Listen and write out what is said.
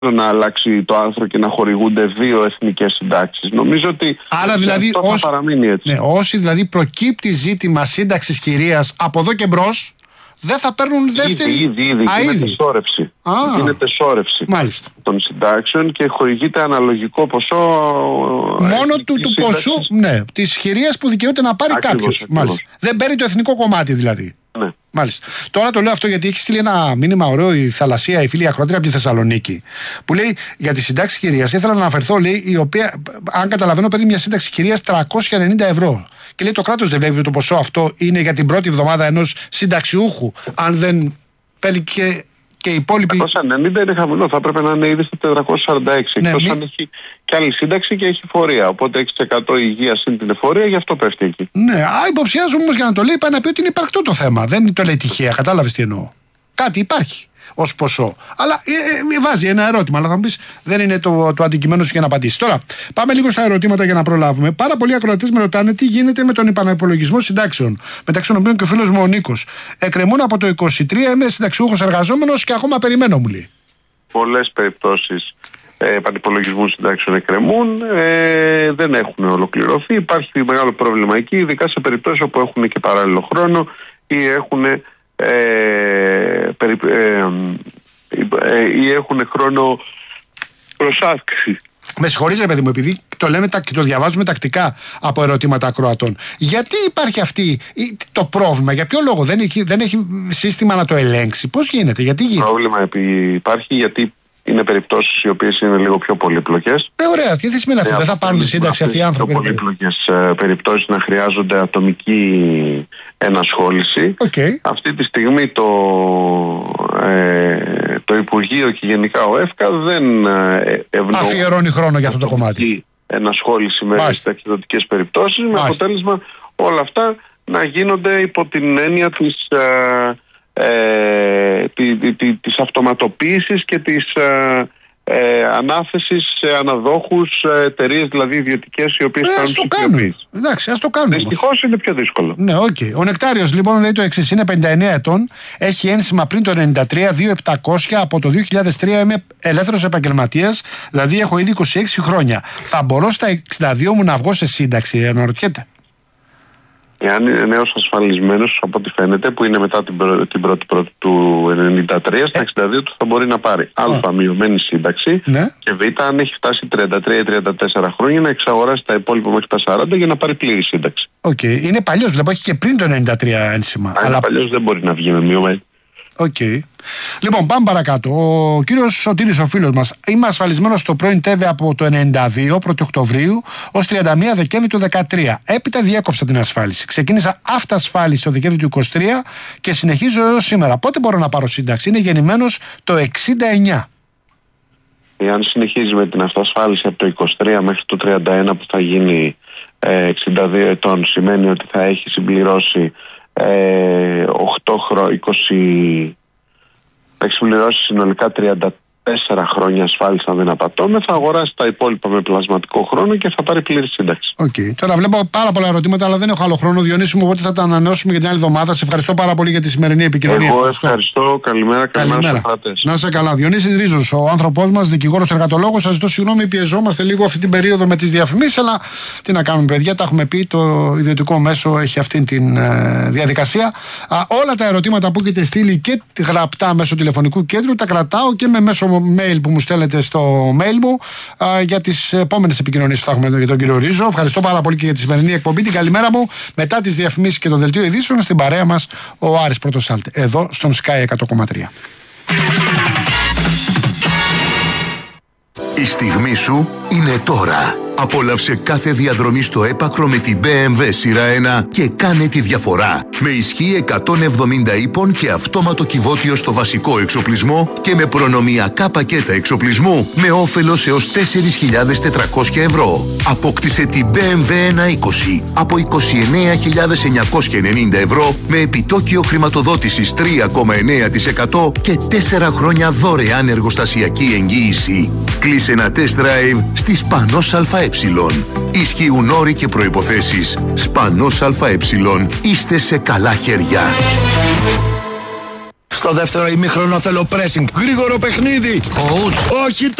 να αλλάξει το άρθρο και να χορηγούνται 2 εθνικές συντάξεις. Νομίζω ότι άρα δηλαδή αυτό θα παραμείνει έτσι. Ναι, όσοι δηλαδή προκύπτει ζήτημα σύνταξης κυρίας από εδώ και μπρος, δεν θα παίρνουν δεύτερη. Ήδη γίνεται σώρευση. Γίνεται σώρευση των συντάξεων και χορηγείται αναλογικό ποσό. Μόνο του ποσού, ναι, της χειρίας που δικαιούται να πάρει κάποιος. Δεν παίρνει το εθνικό κομμάτι δηλαδή. Ναι. Μάλιστα. Τώρα το λέω αυτό γιατί έχει στείλει ένα μήνυμα ωραίο η Θαλασσία, η φίλη ακροάτρια από τη Θεσσαλονίκη, που λέει για τη συντάξη κυρίας. Ήθελα να αναφερθώ, λέει, η οποία, αν καταλαβαίνω, παίρνει μια σύνταξη κυρίας 390 ευρώ. Και λέει το κράτος δεν βλέπει ότι το ποσό αυτό είναι για την πρώτη εβδομάδα ενός συνταξιούχου, αν δεν παίρνει και οι υπόλοιποι. 390 είναι χαμηλό, θα πρέπει να είναι ήδη στα 446. Ναι, εκτός αν έχει και άλλη σύνταξη και έχει φορεία. Οπότε 6% υγεία συν την εφορία, γι' αυτό πέφτει εκεί. Ναι, υποψιάζομαι όμως για να το λέει, πάει να πει ότι είναι υπαρκτό το θέμα. Δεν το λέει τυχαία, κατάλαβες τι εννοώ. Κάτι υπάρχει ως ποσό. Αλλά βάζει ένα ερώτημα, αλλά θα μου πεις δεν είναι το αντικειμένο σου για να απαντήσει. Τώρα, πάμε λίγο στα ερωτήματα για να προλάβουμε. Πάρα πολλοί ακροατές με ρωτάνε τι γίνεται με τον επαναυπολογισμό συντάξεων. Μεταξύ των οποίων και ο φίλος μου ο Νίκος. Εκκρεμούν από το 23, είμαι συνταξιούχος εργαζόμενος και ακόμα περιμένω, μου λέει. Πολλές περιπτώσεις επανυπολογισμού συντάξεων εκκρεμούν, δεν έχουν ολοκληρωθεί. Υπάρχει μεγάλο πρόβλημα εκεί, ειδικά σε περιπτώσεις όπου έχουν και παράλληλο χρόνο ή έχουν χρόνο προσάσκηση. Με συγχωρείτε, παιδί μου, επειδή το λέμε και το διαβάζουμε τακτικά από ερωτήματα ακροατών. Γιατί υπάρχει το πρόβλημα, για ποιο λόγο δεν έχει σύστημα να το ελέγξει, πώς γίνεται, γιατί γίνεται? Το πρόβλημα υπάρχει γιατί είναι περιπτώσεις οι οποίες είναι λίγο πιο πολύπλοκες. Ωραία, τι σημαίνει αυτό, δεν θα πάρουν τη σύνταξη αυτοί οι άνθρωποι? Πιο πολύπλοκες περιπτώσεις να χρειάζονται ατομική ενασχόληση. Αυτή τη στιγμή το Υπουργείο και γενικά ο ΕΦΚΑ δεν αφιερώνει χρόνο για αυτό το κομμάτι. Ενασχόληση με ταξιδοτικές περιπτώσεις, με αποτέλεσμα όλα αυτά να γίνονται υπό την έννοια της αυτοματοποίησης και της ανάθεσης σε αναδόχους εταιρείες, δηλαδή ιδιωτικές, οι οποίες κάνουν ψηφιοποίηση. Εντάξει, ας το κάνουμε. Δυστυχώς είναι πιο δύσκολο. Ναι, Ο Νεκτάριος λοιπόν λέει το εξής: είναι 59 ετών, έχει ένσημα πριν το 93, 2.700, από το 2003 είμαι ελεύθερος επαγγελματίας, δηλαδή έχω ήδη 26 χρόνια. Θα μπορώ στα 62 μου να βγω σε σύνταξη, αναρωτιέται. Εάν είναι νέος ασφαλισμένος, από ό,τι φαίνεται, που είναι μετά την πρώτη του 93, στα 62 του θα μπορεί να πάρει α, μειωμένη σύνταξη, και β, αν έχει φτάσει 33-34 χρόνια, να εξαγοράσει τα υπόλοιπα μέχρι τα 40 για να πάρει πλήρη σύνταξη. Είναι παλιός, δηλαδή έχει και πριν το 93 ένσημα. Αλλά παλιός δεν μπορεί να βγει με μειωμένη. Λοιπόν, πάμε παρακάτω. Ο κύριος Σωτήρης, ο φίλος μας, είμαι ασφαλισμένος στο πρώην ΤΕΒΕ από το 92, 1η Οκτωβρίου, ως 31 Δεκέμβρη του 2013. Έπειτα διέκοψα την ασφάλιση. Ξεκίνησα αυτασφάλιση το Δεκέμβρη του 23 και συνεχίζω έως σήμερα. Πότε μπορώ να πάρω σύνταξη? Είναι γεννημένος το 69. Εάν συνεχίζει με την αυτασφάλιση από το 23 μέχρι το 31 που θα γίνει 62 ετών, σημαίνει ότι θα έχει συμπληρώσει 8 χρόνια, 20. Θα έχει συμπληρώσει συνολικά 34 χρόνια ασφάλιση, αν δεν απατώμε. Θα αγοράσει τα υπόλοιπα με πλασματικό χρόνο και θα πάρει πλήρη σύνταξη. Τώρα βλέπω πάρα πολλά ερωτήματα, αλλά δεν έχω άλλο χρόνο, Διονύση μου, οπότε θα τα ανανεώσουμε για την άλλη εβδομάδα. Σε ευχαριστώ πάρα πολύ για τη σημερινή επικοινωνία. Εγώ ευχαριστώ. Καλημέρα στους ακροατές. Να είσαι καλά. Διονύσης Ρίζος, ο άνθρωπός μας, δικηγόρος εργατολόγος. Σας ζητώ συγγνώμη, πιεζόμαστε λίγο αυτή την περίοδο με τις διαφημίσεις, αλλά τι να κάνουμε, παιδιά, τα έχουμε πει. Το ιδιωτικό μέσο έχει αυτή τη διαδικασία. Όλα τα ερωτήματα που έχετε στείλει και γραπτά μέσω τηλεφωνικού κέντρου τα κρατάω και με μέσω mail που μου στέλνετε στο mail μου για τις επόμενες επικοινωνίες που θα έχουμε εδώ για τον κύριο Ρίζο. Ευχαριστώ πάρα πολύ και για τη σημερινή εκπομπή. Την καλημέρα μου μετά τις διαφημίσεις και το δελτίο ειδήσεων στην παρέα μας ο Άρης Πρωτοσάλτη, εδώ στον Sky 100,3. Η στιγμή σου είναι τώρα. Απόλαυσε κάθε διαδρομή στο έπακρο με την BMW σειρά 1 και κάνε τη διαφορά. Με ισχύ 170 ύπων και αυτόματο κυβότιο στο βασικό εξοπλισμό και με προνομιακά πακέτα εξοπλισμού με όφελος έως 4.400 ευρώ. Απόκτησε την BMW 120 από 29.990 ευρώ με επιτόκιο χρηματοδότησης 3,9% και 4 χρόνια δωρεάν εργοστασιακή εγγύηση. Κλείσε ένα test drive στη Σπανός ΑΕ. Ισχύουν όροι και προϋποθέσεις. Σπανός ΑΕ. Είστε σε καλά χέρια. Στο δεύτερο ημίχρονο θέλω pressing. Γρήγορο παιχνίδι. Coach. Όχι